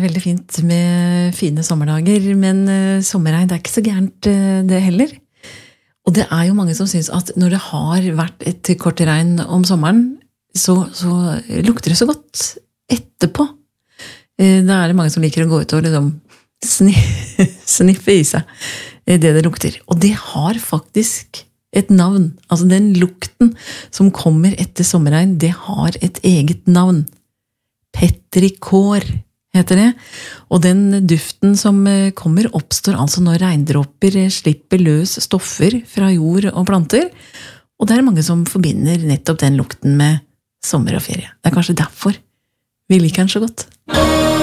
veldig fint med fine sommerdager, men sommerregn, det ikke så gærent det heller. Og det jo mange som synes at når det har vært et kort regn om sommeren, så lukter det så godt etterpå. Da det mange som liker å gå ut og liksom sniffe i seg det lukter. Og det har faktisk et navn. Altså den lukten som kommer etter sommerregn, det har et eget navn. Petrikor heter det. Og den duften som kommer oppstår altså når regndråper slipper løs stoffer fra jord og planter. Og det mange som forbinder nettopp den lukten med sommer og ferie. Det kanskje derfor vi liker den så godt.